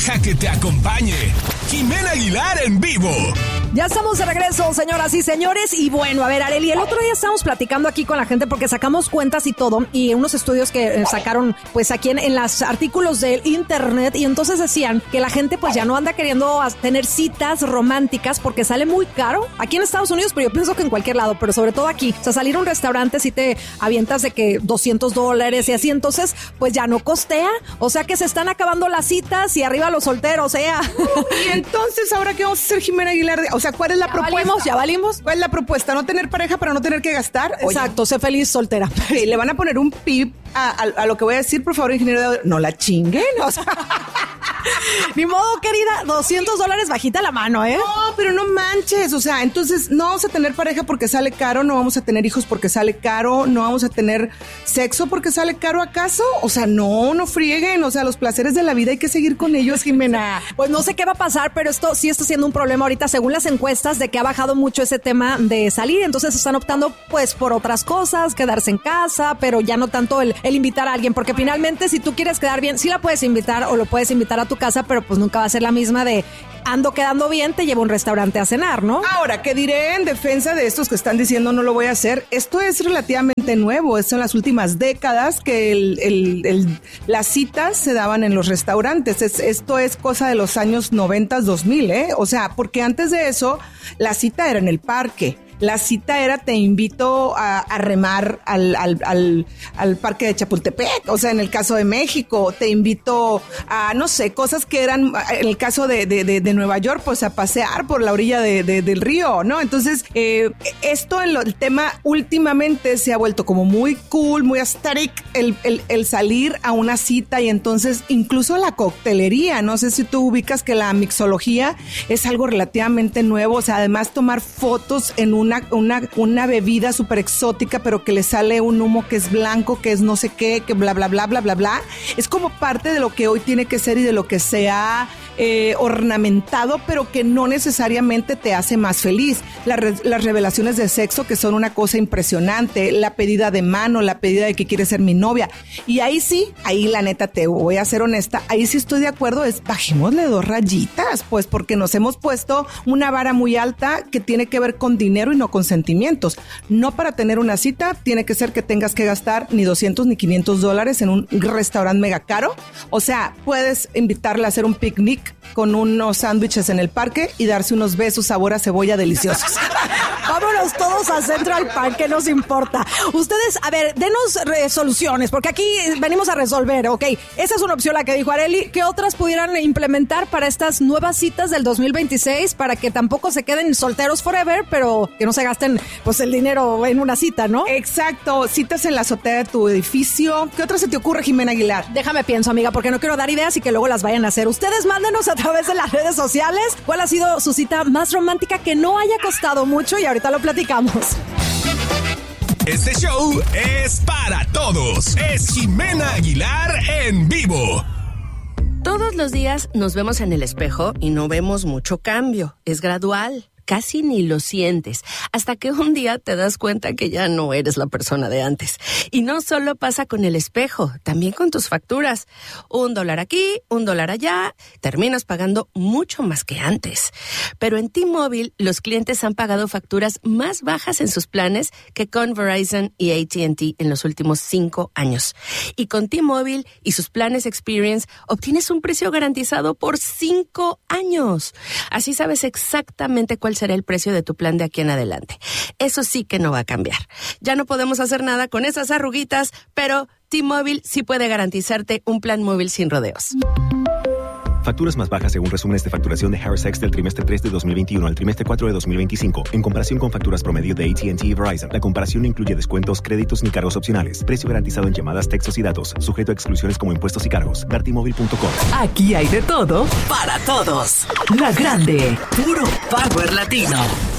Deja que te acompañe Jimena Aguilar en vivo. Ya estamos de regreso, señoras y señores. Y bueno, a ver, Arely, el otro día estábamos platicando aquí con la gente porque sacamos cuentas y todo, y unos estudios que sacaron pues aquí en los artículos del internet, y entonces decían que la gente pues ya no anda queriendo tener citas románticas porque sale muy caro aquí en Estados Unidos, pero yo pienso que en cualquier lado, pero sobre todo aquí. O sea, salir a un restaurante si te avientas de que $200 y así, entonces pues ya no costea. O sea que se están acabando las citas y arriba los solteros, Y entonces, ¿ahora qué vamos a hacer, Jimena Aguilar? O sea, ¿cuál es la propuesta? Ya valimos. ¿Cuál es la propuesta? ¿No tener pareja para no tener que gastar? Exacto, sé feliz soltera. Okay, le van a poner un pip a lo que voy a decir, por favor, ingeniero. No la chinguen, o sea. Ni modo, querida, $200 bajita la mano, ¿eh? No, pero no manches, o sea, entonces no vamos a tener pareja porque sale caro, no vamos a tener hijos porque sale caro, no vamos a tener sexo porque sale caro, ¿acaso? O sea, no frieguen, o sea, los placeres de la vida hay que seguir con ellos, Jimena. Pues no sé qué va a pasar, pero esto sí está siendo un problema ahorita, según las encuestas, de que ha bajado mucho ese tema de salir, entonces están optando pues por otras cosas, quedarse en casa, pero ya no tanto el invitar a alguien, porque finalmente si tú quieres quedar bien, sí la puedes invitar o lo puedes invitar a tu casa, pero pues nunca va a ser la misma de ando quedando bien, te llevo a un restaurante a cenar, ¿no? Ahora, ¿qué diré en defensa de estos que están diciendo no lo voy a hacer? Esto es relativamente nuevo, esto en las últimas décadas que las citas se daban en los restaurantes, esto es cosa de los años 90, 2000, o sea, porque antes de eso la cita era en el parque. La cita era te invito a remar al parque de Chapultepec, o sea, en el caso de México, te invito a, no sé, cosas que eran, en el caso de Nueva York, pues a pasear por la orilla del río, ¿no? Entonces, esto el tema últimamente se ha vuelto como muy cool, muy aesthetic, el salir a una cita, y entonces incluso la coctelería, no sé si tú ubicas que la mixología es algo relativamente nuevo, o sea, además tomar fotos en una bebida súper exótica, pero que le sale un humo que es blanco, que es no sé qué, que bla, bla, bla, bla, bla, bla. Es como parte de lo que hoy tiene que ser y de lo que se ha ornamentado, pero que no necesariamente te hace más feliz. Las revelaciones de sexo, que son una cosa impresionante, la pedida de mano, la pedida de que quieres ser mi novia. Y ahí sí, ahí la neta te voy a ser honesta, ahí sí estoy de acuerdo, bajémosle 2 rayitas, pues porque nos hemos puesto una vara muy alta que tiene que ver con dinero y no con sentimientos. No para tener una cita tiene que ser que tengas que gastar ni $200 ni $500 en un restaurante mega caro. O sea, puedes invitarla a hacer un picnic con unos sándwiches en el parque y darse unos besos sabor a cebolla deliciosos. Vámonos todos a Central Park, ¿qué nos importa? Ustedes, a ver, denos soluciones, porque aquí venimos a resolver, ¿ok? Esa es una opción, la que dijo Arely. ¿Qué otras pudieran implementar para estas nuevas citas del 2026 para que tampoco se queden solteros forever, pero que no se gasten pues el dinero en una cita, ¿no? Exacto, citas en la azotea de tu edificio. ¿Qué otra se te ocurre, Jimena Aguilar? Déjame pienso, amiga, porque no quiero dar ideas y que luego las vayan a hacer. Ustedes mándenos a través de las redes sociales cuál ha sido su cita más romántica que no haya costado mucho, y ahorita lo platicamos. Este show es para todos. Es Jimena Aguilar en vivo. Todos los días nos vemos en el espejo y no vemos mucho cambio. Es gradual. Casi ni lo sientes, hasta que un día te das cuenta que ya no eres la persona de antes. Y no solo pasa con el espejo, también con tus facturas. $1 aquí, $1 allá, terminas pagando mucho más que antes. Pero en T-Mobile, los clientes han pagado facturas más bajas en sus planes que con Verizon y AT&T en los últimos 5 años. Y con T-Mobile y sus planes Experience, obtienes un precio garantizado por 5 años. Así sabes exactamente cuál será el precio de tu plan de aquí en adelante. Eso sí que no va a cambiar. Ya no podemos hacer nada con esas arruguitas, pero T-Mobile sí puede garantizarte un plan móvil sin rodeos. Facturas más bajas según resúmenes de facturación de Harris X del trimestre 3 de 2021 al trimestre 4 de 2025, en comparación con facturas promedio de AT&T y Verizon. La comparación no incluye descuentos, créditos ni cargos opcionales. Precio garantizado en llamadas, textos y datos, sujeto a exclusiones como impuestos y cargos. Dartmobile.com. Aquí hay de todo para todos. La Grande, puro power latino.